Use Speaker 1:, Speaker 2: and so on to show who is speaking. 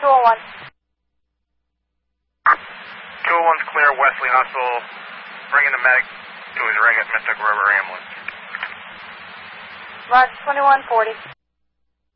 Speaker 1: 201.
Speaker 2: 201's clear, Wesley Hustle. Bringing the medic to his rig at Mystic River Ambulance.
Speaker 1: Roger, 2140.